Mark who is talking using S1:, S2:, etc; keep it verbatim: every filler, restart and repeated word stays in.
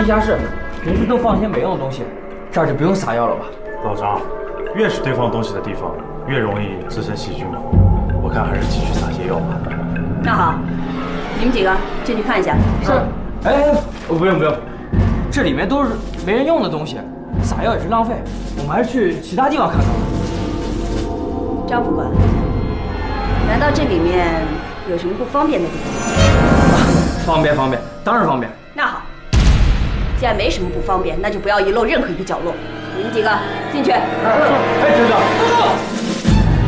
S1: 地下室，平时都放些没用的东西，这儿就不用撒药了吧？
S2: 老张，越是堆放东西的地方，越容易滋生细菌嘛。我看还是继续撒些药吧。
S3: 那好，你们几个进去看一下。
S1: 是。哎，不用不用，这里面都是没人用的东西，撒药也是浪费，我们还是去其他地方看看吧。
S3: 张副官，难道这里面有什么不方便的地方？
S1: 方便方便，当然方便。
S3: 那好，既然没什么不方便，那就不要遗漏任何一个角落。你们几个进去。
S1: 哎，局长，